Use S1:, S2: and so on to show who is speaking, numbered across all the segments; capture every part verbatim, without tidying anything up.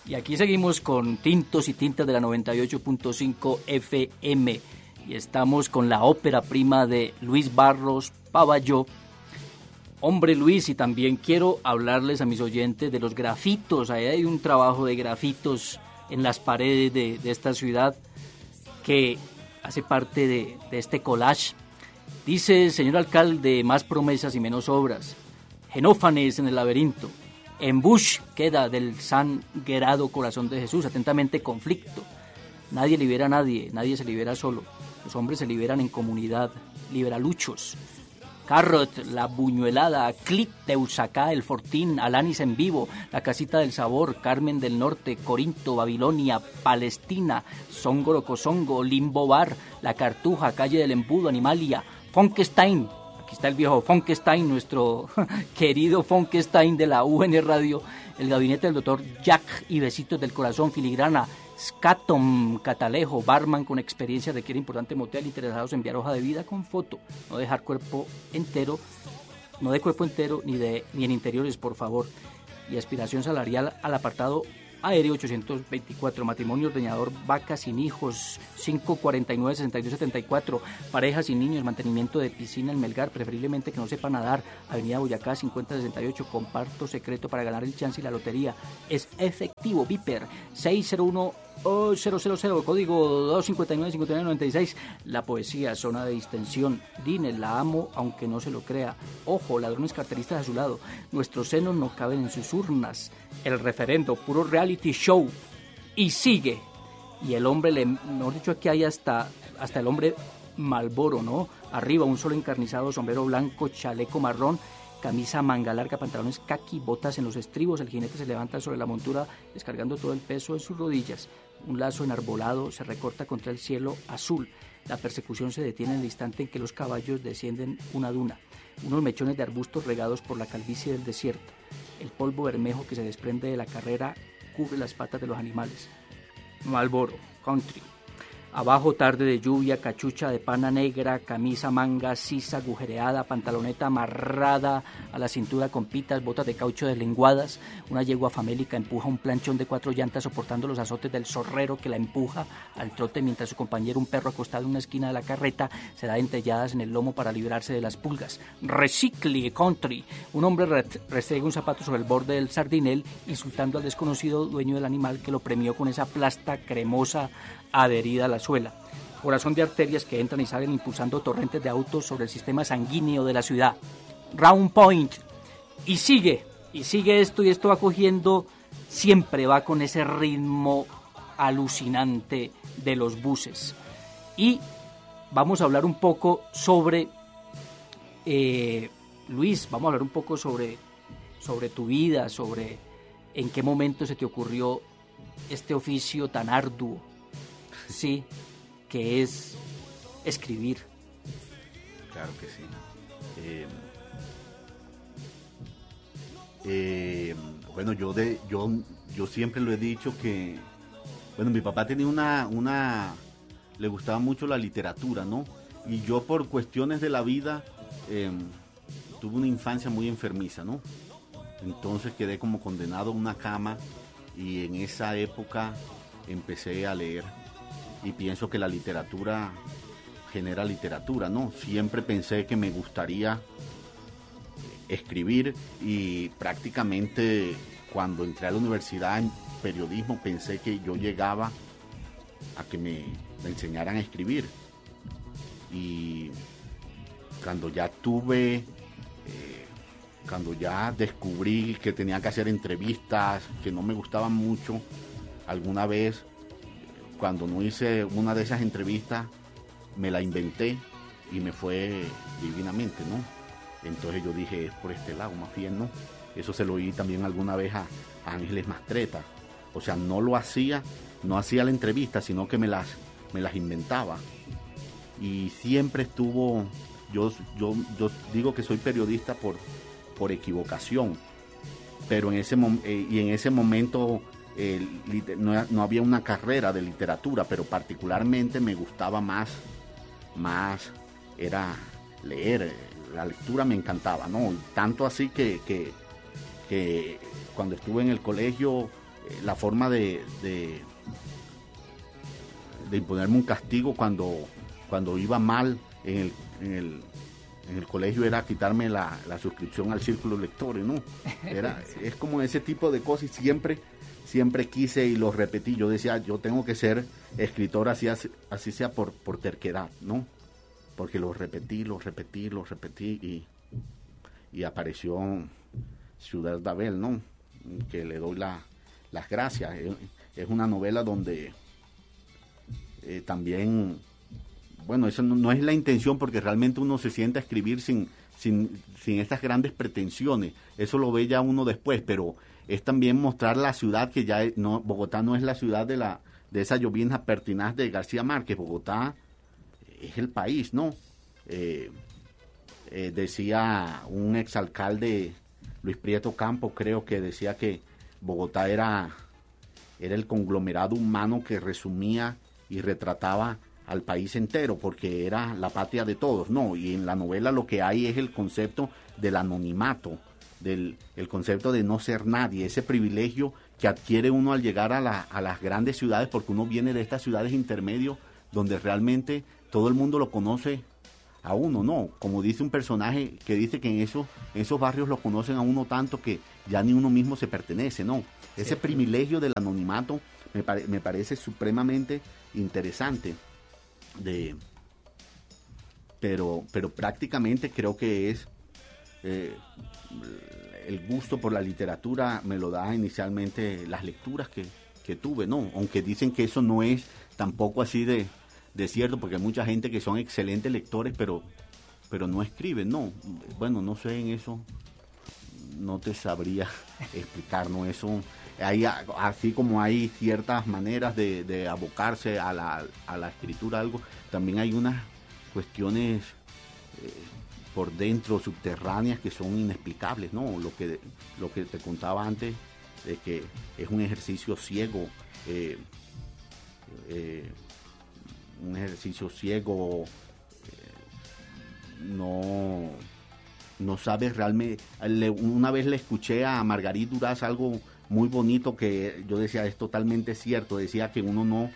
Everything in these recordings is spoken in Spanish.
S1: Y aquí seguimos con Tintos y Tintas de la noventa y ocho punto cinco F M. Y estamos con la ópera prima de Luis Barros Pavalló, Hombre Luis. Y también quiero hablarles a mis oyentes de los grafitos. Ahí hay un trabajo de grafitos en las paredes de, de esta ciudad que hace parte de, de este collage. Dice: señor alcalde, más promesas y menos obras. Genófanes en el laberinto. En Bush queda del sangrado corazón de Jesús. Atentamente, conflicto. Nadie libera a nadie, nadie se libera solo. Los hombres se liberan en comunidad. Liberaluchos. Carrot, La Buñuelada, Clip, Teusacá, El Fortín, Alanis en vivo, La Casita del Sabor, Carmen del Norte, Corinto, Babilonia, Palestina, Songo Locosongo, Limbo Bar, La Cartuja, Calle del Embudo, Animalia, Funkestein. Aquí está el viejo Funkestein, nuestro querido Funkestein de la U N Radio, El Gabinete del Doctor Jack y Besitos del Corazón, Filigrana, Scatom, Catalejo, Barman con experiencia, requiere importante motel, interesados en enviar hoja de vida con foto, no dejar cuerpo entero, no de cuerpo entero ni de ni en interiores, por favor. Y aspiración salarial al apartado aéreo ochocientos veinticuatro, matrimonio ordeñador, vaca sin hijos, cinco cuarenta y nueve, sesenta y dos setenta y cuatro, parejas sin niños, mantenimiento de piscina en Melgar, preferiblemente que no sepa nadar, avenida Boyacá cincuenta sesenta y ocho, comparto secreto para ganar el chance y la lotería, es efectivo, Viper, seis cero uno cero cero cero, código dos cinco nueve cinco nueve nueve seis, la poesía, zona de distensión, Dine, la amo aunque no se lo crea, ojo, ladrones carteristas a su lado, nuestros senos no caben en sus urnas, el referendo, puro reality show, y sigue, y el hombre, le, mejor dicho, aquí hay hasta, hasta el hombre Malboro, ¿no? Arriba un sol encarnizado, sombrero blanco, chaleco marrón, camisa manga larga, pantalones caqui, botas en los estribos, el jinete se levanta sobre la montura descargando todo el peso en sus rodillas, un lazo enarbolado se recorta contra el cielo azul, la persecución se detiene en el instante en que los caballos descienden una duna, unos mechones de arbustos regados por la calvicie del desierto, el polvo bermejo que se desprende de la carrera cubre las patas de los animales. Marlboro, country. Abajo tarde de lluvia, cachucha de pana negra, camisa manga sisa agujereada, pantaloneta amarrada a la cintura con pitas, botas de caucho deslenguadas, una yegua famélica empuja un planchón de cuatro llantas soportando los azotes del zorrero que la empuja al trote mientras su compañero, un perro acostado en una esquina de la carreta, se da dentelladas en el lomo para librarse de las pulgas. Recicle, country. Un hombre restrega un zapato sobre el borde del sardinel insultando al desconocido dueño del animal que lo premió con esa plasta cremosa adherida a la suela. Corazón de arterias que entran y salen impulsando torrentes de autos sobre el sistema sanguíneo de la ciudad. Round Point. Y sigue, y sigue esto, y esto va cogiendo, siempre va con ese ritmo alucinante de los buses. Y vamos a hablar un poco sobre, eh, Luis, vamos a hablar un poco sobre, sobre tu vida, sobre en qué momento se te ocurrió este oficio tan arduo. Sí, que es escribir.
S2: Claro que sí. Eh, eh, bueno, yo de yo yo siempre lo he dicho que, bueno, mi papá tenía una una le gustaba mucho la literatura, ¿no? Y yo por cuestiones de la vida eh, tuve una infancia muy enfermiza, ¿no? Entonces quedé como condenado a una cama y en esa época empecé a leer. Y pienso que la literatura genera literatura, ¿no? Siempre pensé que me gustaría escribir y prácticamente cuando entré a la universidad en periodismo pensé que yo llegaba a que me, me enseñaran a escribir. Y cuando ya tuve, eh, cuando ya descubrí que tenía que hacer entrevistas que no me gustaban mucho, alguna vez cuando no hice una de esas entrevistas, me la inventé y me fue divinamente, ¿no? Entonces yo dije, es por este lado, más bien, ¿no? Eso se lo oí también alguna vez a, a Ángeles Mastretta. O sea, no lo hacía, no hacía la entrevista, sino que me las, me las inventaba. Y siempre estuvo, yo, yo, yo digo que soy periodista por, por equivocación, pero en ese, eh, y en ese momento... Eh, no, no había una carrera de literatura, pero particularmente me gustaba más, más era leer, la lectura me encantaba, ¿no? Tanto así que, que, que cuando estuve en el colegio la forma de, de, de imponerme un castigo cuando, cuando iba mal en el, en el, en el colegio era quitarme la, la suscripción al Círculo de Lectores, ¿no? Era, sí. Es como ese tipo de cosas, y siempre, siempre quise y lo repetí. Yo decía, yo tengo que ser escritor, así, así sea por, por terquedad, ¿no? Porque lo repetí, lo repetí, lo repetí, y, y apareció Ciudad de Abel, ¿no? Que le doy la, las gracias. Es, es una novela donde eh, también, bueno, eso no, no es la intención, porque realmente uno se sienta a escribir sin, sin, sin estas grandes pretensiones. Eso lo ve ya uno después, pero es también mostrar la ciudad, que ya es, no, Bogotá no es la ciudad de la de esa llovizna pertinaz de García Márquez. Bogotá es el país, ¿no? Eh, eh, decía un exalcalde, Luis Prieto Campos, creo que decía que Bogotá era, era el conglomerado humano que resumía y retrataba al país entero, porque era la patria de todos, ¿no? Y en la novela lo que hay es el concepto del anonimato, del el concepto de no ser nadie, ese privilegio que adquiere uno al llegar a, la, a las grandes ciudades, porque uno viene de estas ciudades intermedios donde realmente todo el mundo lo conoce a uno, ¿no? Como dice un personaje que dice que en esos, en esos barrios lo conocen a uno tanto que ya ni uno mismo se pertenece, ¿no? Ese sí. privilegio del anonimato me, pare, me parece supremamente interesante. De, pero, pero prácticamente creo que es eh, el gusto por la literatura me lo da inicialmente las lecturas que, que tuve, ¿no? Aunque dicen que eso no es tampoco así de, de cierto, porque hay mucha gente que son excelentes lectores, pero, pero no escriben, ¿no? Bueno, no sé, en eso no te sabría explicar, ¿no? Eso, hay, así como hay ciertas maneras de, de abocarse a la, a la escritura, algo, también hay unas cuestiones eh, por dentro, subterráneas, que son inexplicables, ¿no? Lo que, lo que te contaba antes, de que es un ejercicio ciego, eh, eh, un ejercicio ciego, eh, no, no sabes realmente. Le, una vez le escuché a Margarit Duras algo muy bonito que yo decía, es totalmente cierto. Decía que uno no,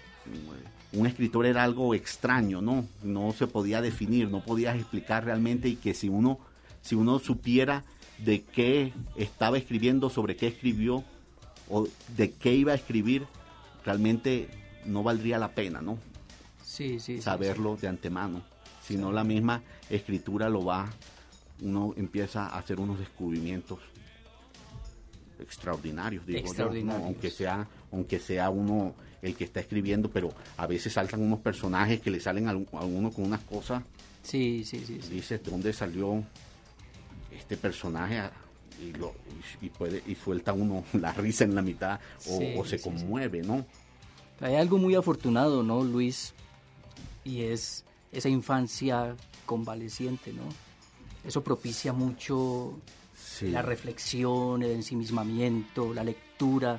S2: un escritor era algo extraño, ¿no? No se podía definir, no podías explicar realmente, y que si uno, si uno supiera de qué estaba escribiendo, sobre qué escribió o de qué iba a escribir, realmente no valdría la pena, ¿no?
S1: Sí, sí.
S2: Saberlo
S1: sí, sí.
S2: de antemano. Si no, la misma escritura lo va, uno empieza a hacer unos descubrimientos extraordinarios, digo
S1: extraordinarios.
S2: yo, ¿no? aunque sea, aunque sea uno el que está escribiendo, pero a veces saltan unos personajes que le salen a, a uno con unas cosas.
S1: Sí, sí, sí. sí.
S2: Dices, ¿de dónde salió este personaje? Y, lo, y, puede, y suelta uno la risa en la mitad, o, sí, o se sí, conmueve, sí. ¿no?
S1: Hay algo muy afortunado, ¿no, Luis? Y es esa infancia convaleciente, ¿no? Eso propicia mucho sí. la reflexión, el ensimismamiento, la lectura.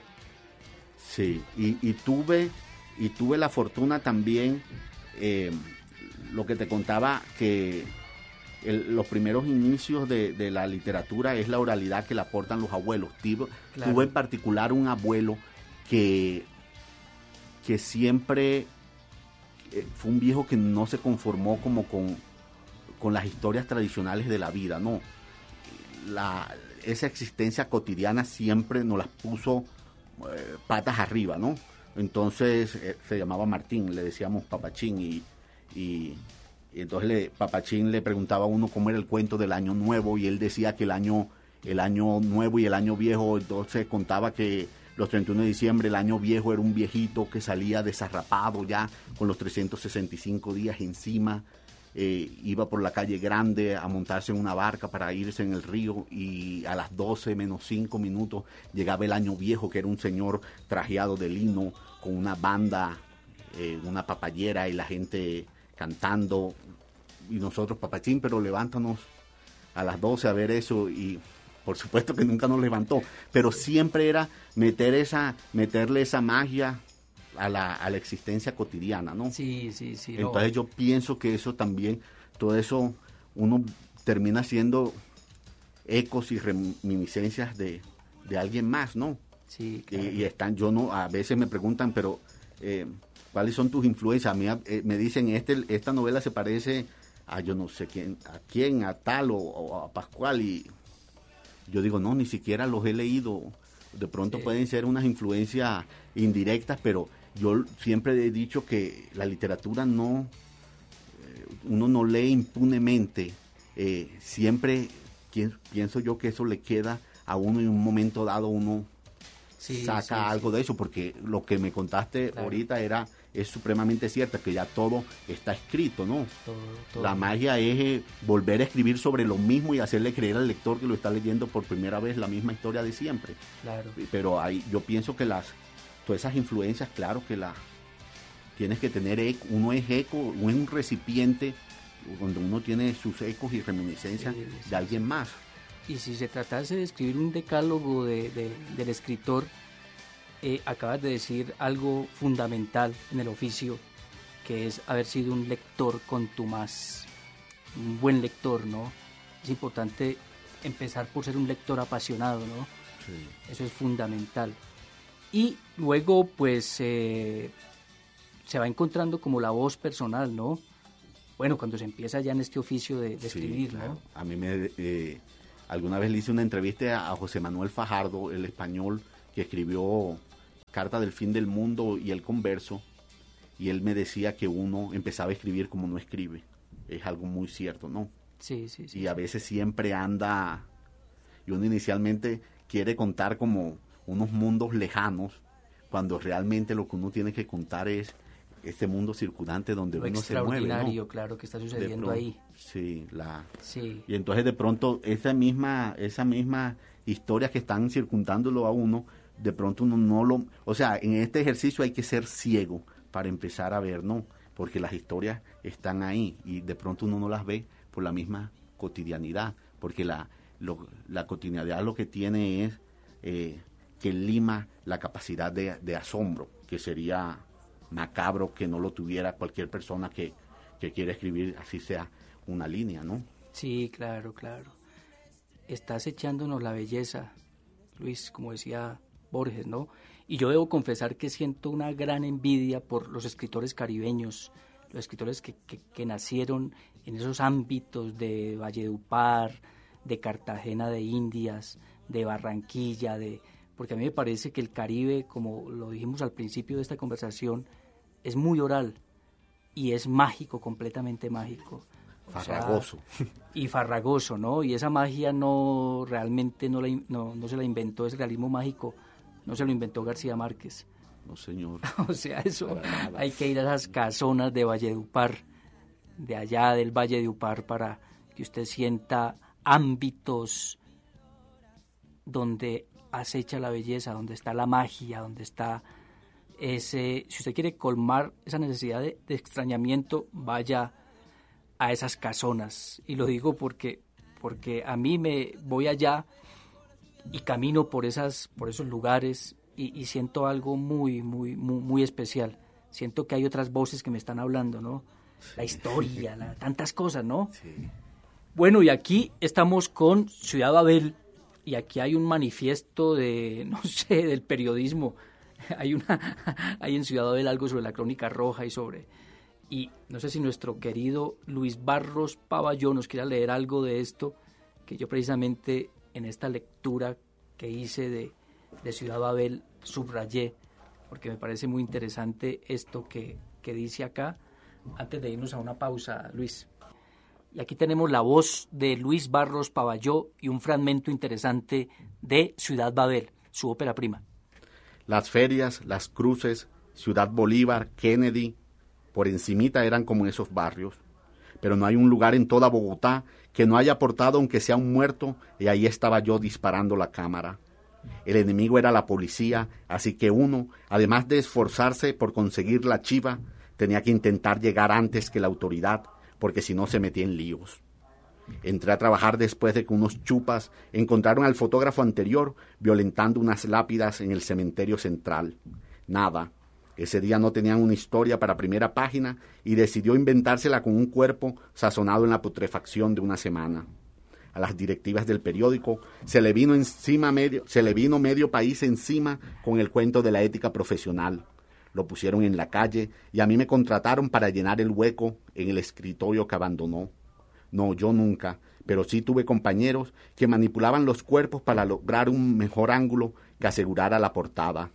S2: Sí, y, y tuve y tuve la fortuna también, eh, lo que te contaba, que el, los primeros inicios de, de la literatura es la oralidad que le aportan los abuelos. Tuve, claro. tuve en particular un abuelo que, que siempre eh, fue un viejo que no se conformó como con, con las historias tradicionales de la vida, ¿no? La, esa existencia cotidiana siempre nos las puso eh, patas arriba, ¿no? Entonces eh, se llamaba Martín, le decíamos Papachín, y, y, y entonces le, Papachín le preguntaba a uno cómo era el cuento del año nuevo, y él decía que el año, el año nuevo y el año viejo, entonces contaba que los treinta y uno de diciembre el año viejo era un viejito que salía desarrapado ya con los trescientos sesenta y cinco días encima. Eh, iba por la calle Grande a montarse en una barca para irse en el río, y a las doce menos cinco minutos llegaba el año viejo, que era un señor trajeado de lino con una banda, eh, una papayera, y la gente cantando, y nosotros, Papachín, pero levántanos a las doce a ver eso, y por supuesto que nunca nos levantó, pero siempre era meter esa, meterle esa magia A la, a la existencia cotidiana, ¿no?
S1: Sí, sí, sí.
S2: Entonces
S1: no.
S2: yo pienso que eso también, todo eso, uno termina siendo ecos y reminiscencias de, de alguien más, ¿no?
S1: Sí, claro.
S2: y, y están, yo no, a veces me preguntan, pero eh, ¿cuáles son tus influencias? A mí eh, me dicen, este, esta novela se parece a yo no sé quién, a quién, a tal o, o a Pascual, y yo digo, no, ni siquiera los he leído. De pronto sí. pueden ser unas influencias indirectas, pero yo siempre he dicho que la literatura no, eh, uno no lee impunemente, eh, siempre pienso yo que eso le queda a uno en un momento dado, uno sí, saca sí, algo sí. de eso, porque lo que me contaste claro. ahorita era es supremamente cierto, que ya todo está escrito, ¿no? Todo, todo. La magia es eh, volver a escribir sobre lo mismo y hacerle creer al lector que lo está leyendo por primera vez la misma historia de siempre.
S1: Claro.
S2: Pero hay, yo pienso que las todas esas influencias, claro que las tienes que tener eco, uno es eco, uno es un recipiente donde uno tiene sus ecos y reminiscencias sí, sí, de alguien más.
S1: Y si se tratase de escribir un decálogo de, de, del escritor, eh, acabas de decir algo fundamental en el oficio, que es haber sido un lector contumaz, un buen lector, ¿no? Es importante empezar por ser un lector apasionado, ¿no? Sí. Eso es fundamental. Y luego, pues, eh, se va encontrando como la voz personal, ¿no? Bueno, cuando se empieza ya en este oficio de, de escribir, sí, claro.
S2: ¿no? A mí me... Eh, alguna vez le hice una entrevista a José Manuel Fajardo, el español que escribió Carta del Fin del Mundo y El Converso, y él me decía que uno empezaba a escribir como no escribe. Es algo muy cierto, ¿no?
S1: Sí, sí, sí.
S2: Y a veces siempre anda, y uno inicialmente quiere contar como unos mundos lejanos, cuando realmente lo que uno tiene que contar es este mundo circundante donde
S1: lo
S2: uno se mueve, ¿no?
S1: Extraordinario, claro, que está sucediendo
S2: pronto,
S1: ahí.
S2: Sí, la,
S1: sí.
S2: Y entonces de pronto esa misma, esa misma historia que están circundándolo a uno, de pronto uno no lo... O sea, en este ejercicio hay que ser ciego para empezar a ver, ¿no? Porque las historias están ahí y de pronto uno no las ve por la misma cotidianidad, porque la, lo, la cotidianidad lo que tiene es eh, que lima la capacidad de, de asombro, que sería macabro que no lo tuviera cualquier persona que, que quiera escribir, así sea una línea, ¿no?
S1: Sí, claro, claro. Estás echándonos la belleza, Luis, como decía Borges, ¿no? Y yo debo confesar que siento una gran envidia por los escritores caribeños, los escritores que, que, que nacieron en esos ámbitos de Valledupar, de Cartagena de Indias, de Barranquilla, de... porque a mí me parece que el Caribe, como lo dijimos al principio de esta conversación, es muy oral y es mágico, completamente mágico.
S2: Farragoso.
S1: O sea, y farragoso, ¿no? Y esa magia no realmente no, la, no, no se la inventó, ese realismo mágico no se lo inventó García Márquez.
S2: No, señor.
S1: O sea, eso hay que ir a esas casonas de Valledupar, de allá del Valle de Upar, para que usted sienta ámbitos donde acecha la belleza, donde está la magia, donde está ese... Si usted quiere colmar esa necesidad de, de extrañamiento, vaya a esas casonas. Y lo digo porque, porque a mí me voy allá y camino por, esas, por esos lugares y, y siento algo muy, muy, muy, muy especial. Siento que hay otras voces que me están hablando, ¿no? Sí. La historia, la, tantas cosas, ¿no?
S2: Sí.
S1: Bueno, y aquí estamos con Ciudad Babel, y aquí hay un manifiesto de, no sé, del periodismo. Hay una, hay en Ciudad Babel algo sobre la Crónica Roja y sobre... Y no sé si nuestro querido Luis Barros Pavalló nos quiera leer algo de esto, que yo precisamente en esta lectura que hice de, de Ciudad Babel subrayé, porque me parece muy interesante esto que, que dice acá, antes de irnos a una pausa, Luis. Y aquí tenemos la voz de Luis Barros Pavalló y un fragmento interesante de Ciudad Babel, su ópera prima.
S2: Las ferias, las cruces, Ciudad Bolívar, Kennedy, por encimita eran como esos barrios, pero no hay un lugar en toda Bogotá que no haya aportado aunque sea un muerto, y ahí estaba yo disparando la cámara. El enemigo era la policía, así que uno, además de esforzarse por conseguir la chiva, tenía que intentar llegar antes que la autoridad, porque si no se metía en líos. Entré a trabajar después de que unos chupas encontraron al fotógrafo anterior violentando unas lápidas en el cementerio central. Nada. Ese día no tenían una historia para primera página y decidió inventársela con un cuerpo sazonado en la putrefacción de una semana. a las directivas del periódico, se le vino encima medio, se le vino medio país encima con el cuento de la ética profesional. Lo pusieron en la calle y a mí me contrataron para llenar el hueco en el escritorio que abandonó. No, yo nunca, pero sí tuve compañeros que manipulaban los cuerpos para lograr un mejor ángulo que asegurara la portada.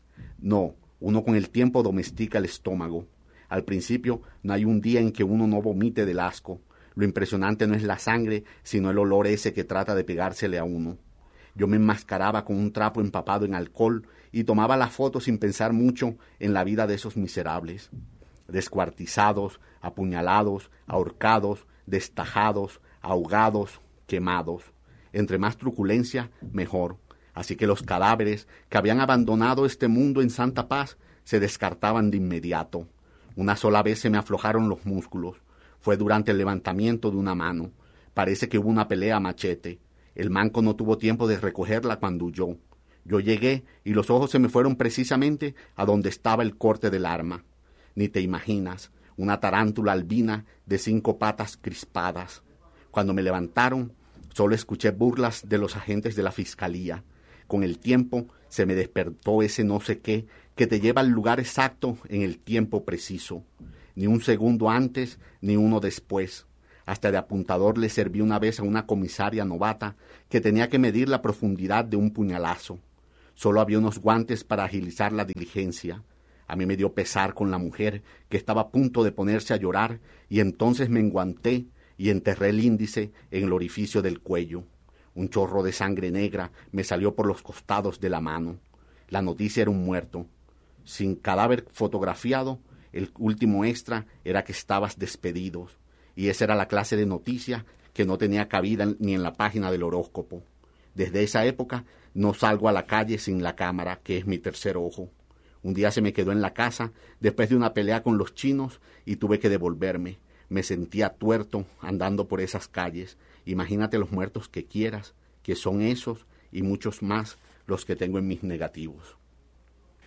S2: No, uno con el tiempo domestica el estómago. Al principio no hay un día en que uno no vomite del asco. Lo impresionante no es la sangre, sino el olor ese que trata de pegársele a uno. Yo me enmascaraba con un trapo empapado en alcohol y tomaba la foto sin pensar mucho en la vida de esos miserables. Descuartizados, apuñalados, ahorcados, destajados, ahogados, quemados. Entre más truculencia, mejor. Así que los cadáveres que habían abandonado este mundo en santa paz se descartaban de inmediato. Una sola vez se me aflojaron los músculos. Fue durante el levantamiento de una mano. Parece que hubo una pelea a machete. El manco no tuvo tiempo de recogerla cuando huyó. Yo llegué y los ojos se me fueron precisamente a donde estaba el corte del arma. Ni te imaginas, una tarántula albina de cinco patas crispadas. Cuando me levantaron, solo escuché burlas de los agentes de la fiscalía. Con el tiempo se me despertó ese no sé qué que te lleva al lugar exacto en el tiempo preciso. Ni un segundo antes, ni uno después. Hasta de apuntador le serví una vez a una comisaria novata que tenía que medir la profundidad de un puñalazo. Solo había unos guantes para agilizar la diligencia. A mí me dio pesar con la mujer, que estaba a punto de ponerse a llorar, y entonces me enguanté y enterré el índice en el orificio del cuello. Un chorro de sangre negra me salió por los costados de la mano. La noticia era un muerto. Sin cadáver fotografiado, el último extra era que estabas despedido. Y esa era la clase de noticia que no tenía cabida ni en la página del horóscopo. Desde esa época no salgo a la calle sin la cámara, que es mi tercer ojo. Un día se me quedó en la casa después de una pelea con los chinos y tuve que devolverme. Me sentía tuerto andando por esas calles. Imagínate los muertos que quieras, que son esos y muchos más los que tengo en mis negativos.